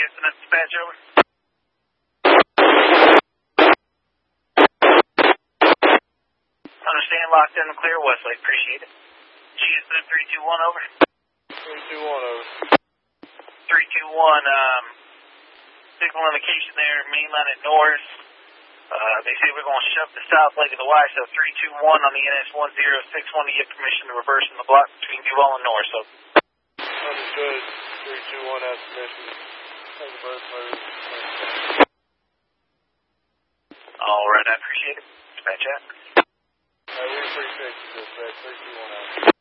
Houston, that's dispatch, over. Understand, locked in and clear, Westlake, appreciate it. Houston, 321, over. 321, over. 321, signal indication there, main line at Norris. They say we're going to shut the south leg of the Y, so 321 on the NS1061 to get permission to reverse in the block between Duval and Norris. So. Understood. 321 has permission. Take a bird move. All right, I appreciate it. Dispatch out. We appreciate you, dispatch. 321 out.